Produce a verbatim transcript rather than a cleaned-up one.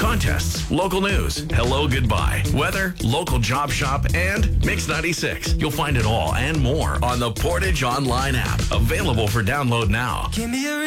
contests, local news, hello, goodbye, weather, local job shop, and Mix ninety-six. You'll find it all and more on the Portage Online app. Available for download now. Give me a